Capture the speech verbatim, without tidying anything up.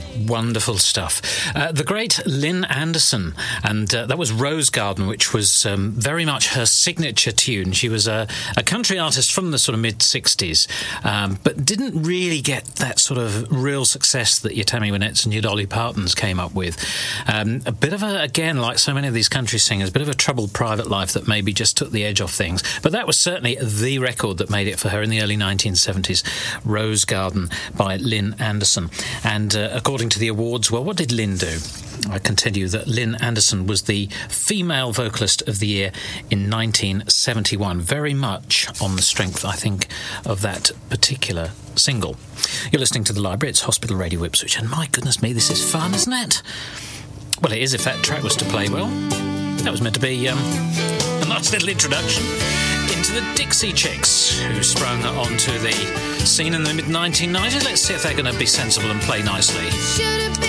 Wonderful stuff. Uh, the great Lynn Anderson, and uh, that was Rose Garden, which was um, very much her signature tune. She was a, a country artist from the sort of mid-sixties, um, but didn't really get that sort of real success that your Tammy Wynette's and your Dolly Partons came up with. Um, a bit of a, again, like so many of these country singers, a bit of a troubled private life that maybe just took the edge off things. But that was certainly the record that made it for her in the early nineteen seventies, Rose Garden by Lynn Anderson. And uh, according to the awards, well, what did Lynn do? I can tell you that Lynn Anderson was the Female Vocalist of the Year in nineteen seventy-one, very much on the strength, I think, of that particular single. You're listening to The Library, it's Hospital Radio Ipswich, and my goodness me, this is fun, isn't it? Well, it is if that track was to play well. That was meant to be um, a nice little introduction into the Dixie Chicks, who sprung onto the scene in the mid nineteen nineties. Let's see if they're going to be sensible and play nicely.